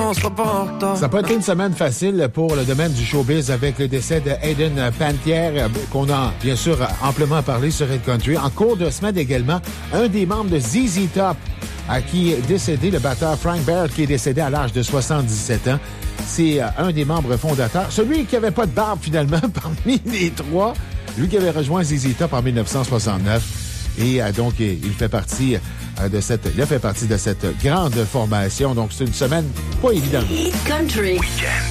on sera pas en retard. Ça n'a pas été une semaine facile pour le domaine du showbiz avec le décès de Hayden Panettiere, qu'on a bien sûr amplement parlé sur Red Country. En cours de semaine également, un des membres de ZZ Top, à qui est décédé, le batteur Frank Barrett, qui est décédé à l'âge de 77 ans. C'est un des membres fondateurs. Celui qui n'avait pas de barbe, finalement, parmi les trois. Lui qui avait rejoint ZZ Top en 1969. Et donc, il fait partie de cette grande formation. Donc, c'est une semaine pas évidente. Hit Country.